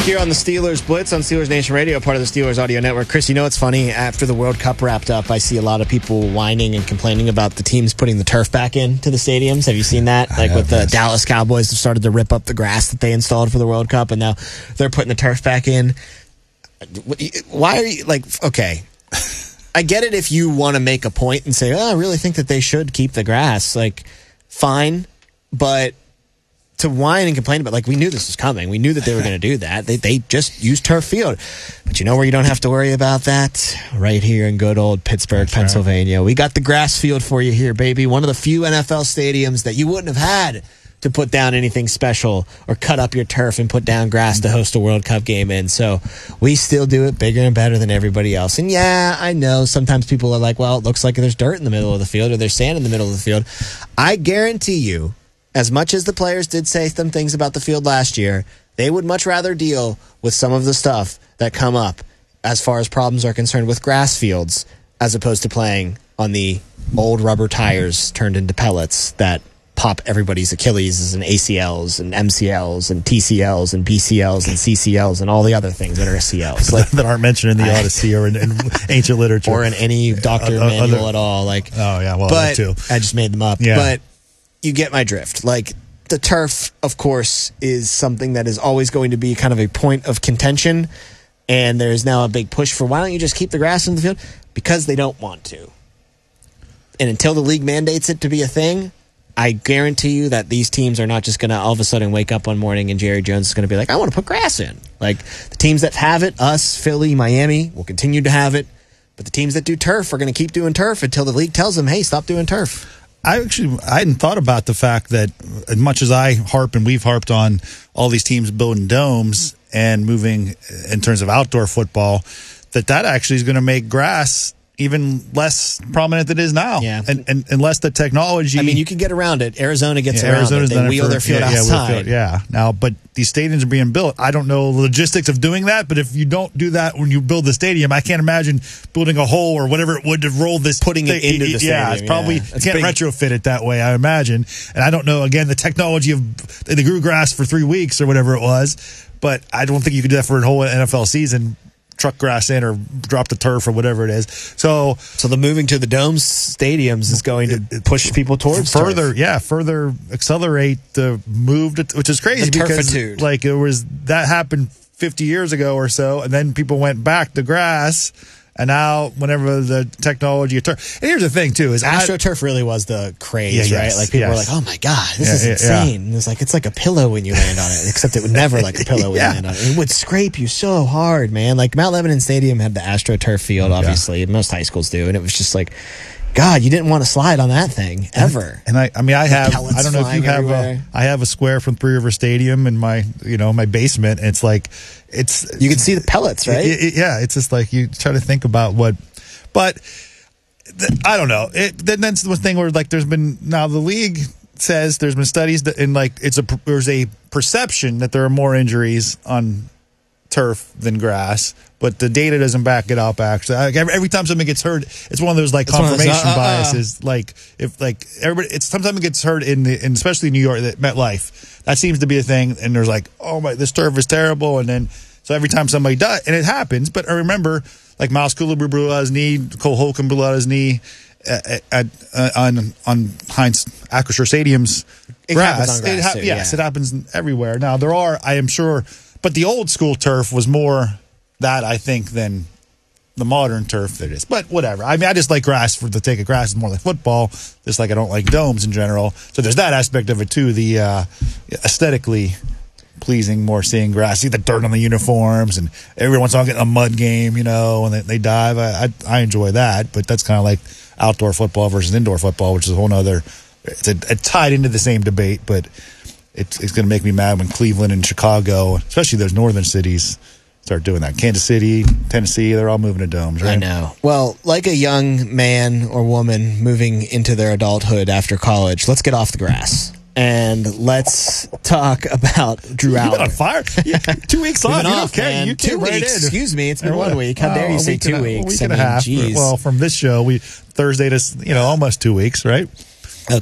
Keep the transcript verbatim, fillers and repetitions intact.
here on the Steelers Blitz on Steelers Nation Radio, part of the Steelers Audio Network. Chris, you know what's funny? After the World Cup wrapped up, I see a lot of people whining and complaining about the teams putting the turf back into the stadiums. Have you seen that? Like with the Dallas Cowboys have started to rip up the grass that they installed for the World Cup, and now they're putting the turf back in. Why are you, like, okay, I get it if you want to make a point and say, oh, I really think that they should keep the grass. Like, fine, but to whine and complain about, like, we knew this was coming. We knew that they were going to do that. They they just used turf field. But you know where you don't have to worry about that? Right here in good old Pittsburgh, That's Pennsylvania. Right. We got the grass field for you here, baby. One of the few N F L stadiums that you wouldn't have had to put down anything special or cut up your turf and put down grass to host a World Cup game in. So we still do it bigger and better than everybody else. And yeah, I know sometimes people are like, well, it looks like there's dirt in the middle of the field or there's sand in the middle of the field. I guarantee you, as much as the players did say some things about the field last year, they would much rather deal with some of the stuff that come up as far as problems are concerned with grass fields as opposed to playing on the old rubber tires turned into pellets that pop everybody's Achilles and A C Ls and M C Ls and T C Ls and B C Ls and C C Ls and all the other things that are C Ls. Like, that aren't mentioned in the I, Odyssey or in, in ancient literature. Or in any doctor uh, manual other, at all. Like, oh, yeah, well, but too. I just made them up. Yeah. But you get my drift. Like, the turf, of course, is something that is always going to be kind of a point of contention, and there is now a big push for why don't you just keep the grass in the field? Because they don't want to. And until the league mandates it to be a thing, I guarantee you that these teams are not just going to all of a sudden wake up one morning and Jerry Jones is going to be like, I want to put grass in. Like, the teams that have it, us, Philly, Miami, will continue to have it, but the teams that do turf are going to keep doing turf until the league tells them, hey, stop doing turf. I actually I hadn't thought about the fact that as much as I harp and we've harped on all these teams building domes and moving in terms of outdoor football, that that actually is going to make grass even less prominent than it is now. Yeah. And, and unless the technology... I mean, you can get around it. Arizona gets yeah, around Arizona's it. They done wheel it for, their field yeah, outside. Yeah, yeah, now, but these stadiums are being built. I don't know the logistics of doing that, but if you don't do that when you build the stadium, I can't imagine building a hole or whatever it would to roll this... Putting it into the stadium. Yeah, it's probably... Yeah. You can't big. retrofit it that way, I imagine. And I don't know, again, the technology of... They grew grass for three weeks or whatever it was, but I don't think you could do that for a whole N F L season. Truck grass in or drop the turf or whatever it is. So so the moving to the domes stadiums is going to push people towards further, turf. yeah, further accelerate the move, to, which is crazy the because turfitude. like it was that happened fifty years ago or so, and then people went back to grass. And now, whenever the technology of turf, and here's the thing too: is AstroTurf really was the craze, yeah, right? yes, Like people yes. were like, "Oh my god, this yeah, is yeah, insane!" Yeah. And it's like it's like a pillow when you land on it, except it would never like a pillow when yeah. you land on it. It would scrape you so hard, man. Like Mount Lebanon Stadium had the AstroTurf field, obviously, yeah. most high schools do, and it was just like, God, you didn't want to slide on that thing ever. And I, I mean, I have, I don't know if you have, everywhere. a, I have a square from Three River Stadium in my, you know, my basement. And it's like, it's you can see the pellets, right? It, it, yeah, it's just like you try to think about what, but. I don't know. It, then that's the thing where like there's been now the league says there's been studies that and like it's a there's a perception that there are more injuries on turf than grass, but the data doesn't back it up. Actually, like every, every time something gets hurt, it's one of those like it's confirmation those, uh, uh, biases. Like if like everybody, it's sometimes it gets hurt in the in especially New York, that MetLife. That seems to be a thing, and there's like, oh my, this turf is terrible, and then so every time somebody does, and it happens. But I remember. Like Miles Killebrew blew out his knee, Cole Holcomb blew out his knee at, at, uh, on on Heinz Acrisure Stadium's it grass. Happens on grass it ha- too, yes, yeah. it happens everywhere. Now there are, I am sure, but the old school turf was more that I think than the modern turf that is. But whatever. I mean, I just like grass for the sake of grass. It's more like football. Just like I don't like domes in general. So there's that aspect of it too. The uh, aesthetically. Pleasing more seeing grass, see the dirt on the uniforms, and every once in a while getting a mud game, you know, and they, they dive. I, I I enjoy that, but that's kind of like outdoor football versus indoor football, which is a whole nother. It's a, a tied into the same debate, but it's it's going to make me mad when Cleveland and Chicago, especially those northern cities, start doing that. Kansas City, Tennessee, they're all moving to domes, right? I know. Well, like a young man or woman moving into their adulthood after college, let's get off the grass. And let's talk about Drew Allar. You've been on fire. Yeah, two weeks off. You off, don't care. Man. You two right weeks. In. Excuse me. It's been one week. How oh, dare you say two a, weeks? A week I and mean, a half. geez. Well, from this show, we Thursday to you know almost two weeks, right?